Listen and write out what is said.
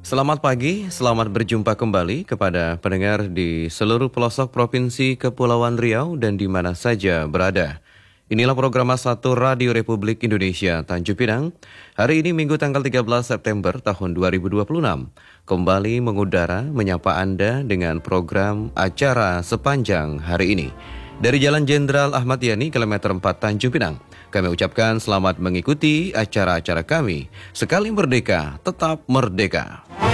Selamat pagi, selamat berjumpa kembali kepada pendengar di seluruh pelosok Provinsi Kepulauan Riau dan di mana saja berada. Inilah program A1 Radio Republik Indonesia Tanjung Pinang. Hari ini Minggu tanggal 13 September tahun 2026. Kembali mengudara menyapa Anda dengan program acara sepanjang hari ini. Dari Jalan Jenderal Ahmad Yani, kilometer 4 Tanjung Pinang. Kami ucapkan selamat mengikuti acara-acara kami. Sekali merdeka, tetap merdeka.